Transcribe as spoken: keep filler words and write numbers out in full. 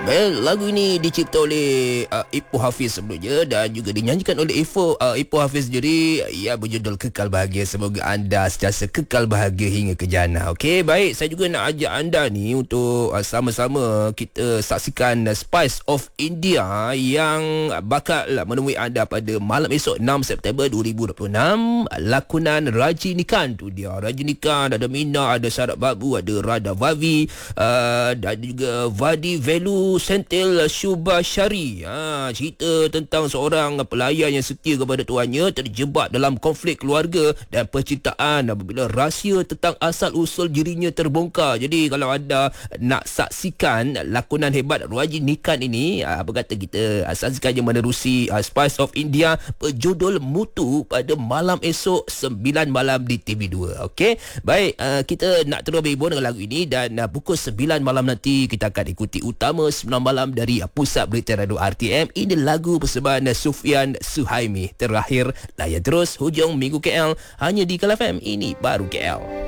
Well, lagu ini dicipta oleh uh, Ipoh Hafiz sebelumnya dan juga dinyanyikan oleh Ipoh uh, Ipoh Hafiz sendiri. Ia berjudul Kekal Bahagia. Semoga anda sentiasa kekal bahagia hingga ke jannah. Okey, baik, saya juga nak ajak anda ni untuk uh, sama-sama kita saksikan uh, Spice of India yang bakal menemui anda pada malam esok enam September dua ribu dua puluh enam. Lakonan Rajinikan tu dia. Rajinikan, ada Mina, ada Syarat Babu, ada Radha Vavi, uh, dan juga Vadi Velu Sentil Shubashari. Ha, cerita tentang seorang pelayan yang setia kepada tuannya terjebak dalam konflik keluarga dan percintaan apabila rahsia tentang asal-usul dirinya terbongkar. Jadi kalau anda nak saksikan lakonan hebat Rajinikan ini, apa kata kita saksikan je menerusi uh, Spice of India berjudul Mutu pada malam esok sembilan malam di T V dua. Okey, baik, uh, kita nak terus berhibur dengan lagu ini dan uh, pukul sembilan malam nanti kita akan ikuti utama sembilan malam dari Pusat Berita Radio R T M. Ini lagu persembahan Sufian Suhaimi. Terakhir, layan terus hujung minggu K L hanya di Kala F M. Ini baru K L.